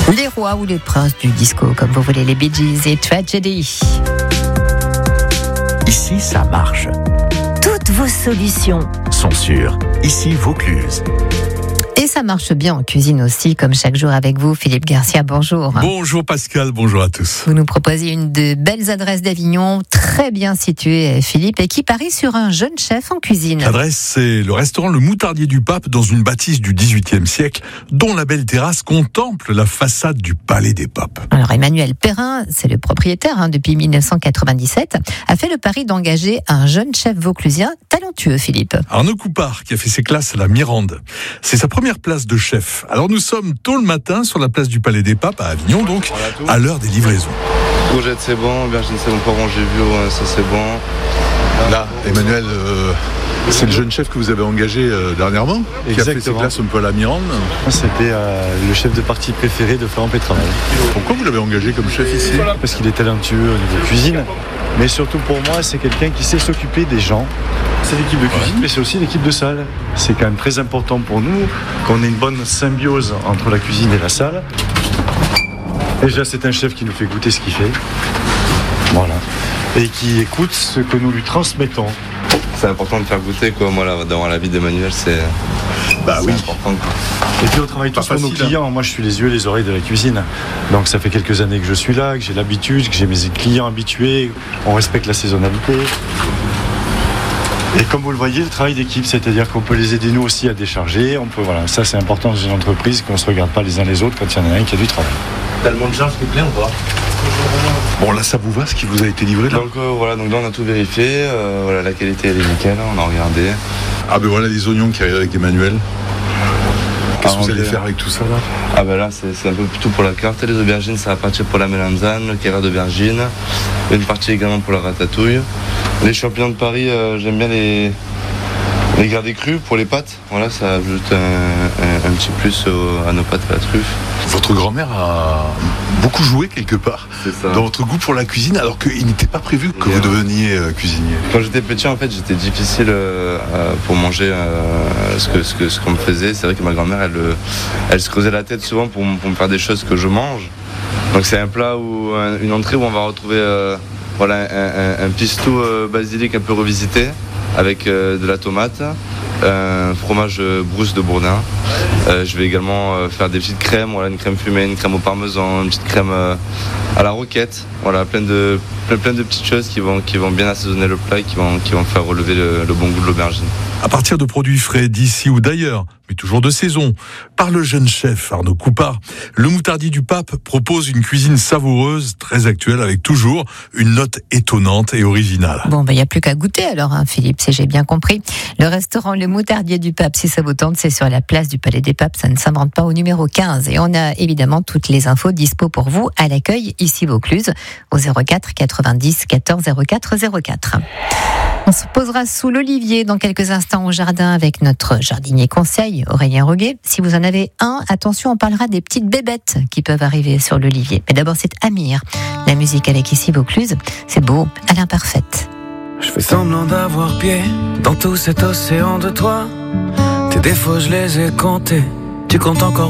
Les rois ou les princes du disco, comme vous voulez, les Bee Gees et Tragedy. Ici, ça marche. Toutes vos solutions Sont sûres. Ici, Vaucluse. Et ça marche bien en cuisine aussi, comme chaque jour avec vous, Philippe Garcia, bonjour. Bonjour Pascal, bonjour à tous. Vous nous proposez une de belles adresses d'Avignon, très bien située, Philippe, et qui parie sur un jeune chef en cuisine. L'adresse, c'est le restaurant Le Moutardier du Pape, dans une bâtisse du XVIIIe siècle, dont la belle terrasse contemple la façade du Palais des Papes. Alors Emmanuel Perrin, c'est le propriétaire depuis 1997, a fait le pari d'engager un jeune chef vauclusien talentueux, Philippe. Arnaud Coupard, qui a fait ses classes à la Mirande. C'est sa première place de chef. Alors nous sommes tôt le matin sur la place du Palais des Papes, à Avignon, donc, à l'heure des livraisons. Courgette c'est bon, aubergine c'est bon, poivron j'ai vu, ça c'est bon. Là, Emmanuel, c'est le jeune chef que vous avez engagé dernièrement, qui a fait ses classes un peu à la Mirande. C'était le chef de partie préféré de Florent Pétraval. Pourquoi vous l'avez engagé comme chef ici ? Parce qu'il est talentueux au niveau cuisine, mais surtout pour moi, c'est quelqu'un qui sait s'occuper des gens. C'est l'équipe de cuisine, mais c'est aussi l'équipe de salle. C'est quand même très important pour nous qu'on ait une bonne symbiose entre la cuisine et la salle. Déjà, c'est un chef qui nous fait goûter ce qu'il fait. Voilà. Et qui écoute ce que nous lui transmettons. C'est important de faire goûter quoi. Moi là, dans la vie d'Emmanuel c'est important quoi. Et puis on travaille tous pour nos clients. Moi je suis les yeux et les oreilles de la cuisine. Donc ça fait quelques années que je suis là, que j'ai l'habitude, que j'ai mes clients habitués. On respecte la saisonnalité. Et comme vous le voyez, le travail d'équipe, c'est-à-dire qu'on peut les aider nous aussi à décharger. Voilà, ça c'est important dans une entreprise, qu'on ne se regarde pas les uns les autres quand il y en a un qui a du travail. T'as le monde de charge qui plaît ou pas? Bon là, ça vous va ce qui vous a été livré là ? Donc donc là on a tout vérifié, la qualité elle est nickel, on a regardé. Ah ben voilà les oignons qui arrivent avec Emmanuel. Qu'est-ce que vous allez faire avec tout ça là ? Ah ben là c'est un peu tout pour la carte, les aubergines ça va partir pour la melanzane, le carré d'aubergine, une partie également pour la ratatouille. Les champignons de Paris, j'aime bien les garder crus pour les pâtes. Voilà, ça ajoute un petit plus à nos pâtes à la truffe. Votre grand-mère a beaucoup joué quelque part dans votre goût pour la cuisine, alors qu'il n'était pas prévu que vous deveniez cuisinier. Quand j'étais petit, en fait, j'étais difficile pour manger ce qu'on me faisait. C'est vrai que ma grand-mère, elle se creusait la tête souvent pour me faire des choses que je mange. Donc c'est un plat ou une entrée où on va retrouver un pistou basilic un peu revisité avec de la tomate, un fromage brousse de Bourdin. Je vais également faire des petites crèmes, une crème fumée, une crème au parmesan, une petite crème à la roquette. Voilà, plein de petites choses qui vont bien assaisonner le plat et qui vont faire relever le bon goût de l'aubergine. À partir de produits frais d'ici ou d'ailleurs, mais toujours de saison, par le jeune chef Arnaud Coupard, le Moutardier du Pape propose une cuisine savoureuse, très actuelle, avec toujours une note étonnante et originale. Bon, il n'y a plus qu'à goûter alors, Philippe, si j'ai bien compris. Le restaurant Le Moutardier du Pape, si ça vous tente, c'est sur la place du Palais des Papes, ça ne s'invente pas, au numéro 15. Et on a évidemment toutes les infos dispo pour vous à l'accueil, ici Vaucluse, au 04 90 14 04 04. On se posera sous l'olivier dans quelques instants au jardin avec notre jardinier conseil, Aurélien Roguet. Si vous en avez un, attention, on parlera des petites bébêtes qui peuvent arriver sur l'olivier. Mais d'abord, c'est Amir. La musique avec ici Vaucluse, c'est beau à l'imparfaite. Je fais semblant d'avoir pied dans tout cet océan de toi. Tes défauts, je les ai comptés. Tu comptes encore